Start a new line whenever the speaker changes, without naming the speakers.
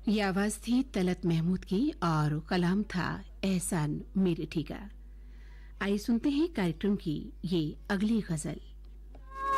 ये आवाज थी तलत महमूद की और कलाम था एहसान मेरे ठीका। आइए सुनते हैं कार्यक्रम की ये अगली गजल।